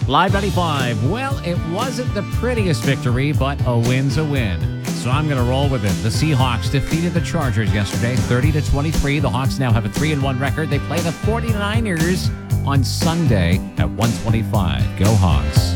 Live 95. Well, it wasn't the prettiest victory, but a win's a win. So I'm going to roll with it. The Seahawks defeated the Chargers yesterday, 30-23. The Hawks now have a 3-1 record. They play the 49ers on Sunday at 1:25. Go Hawks.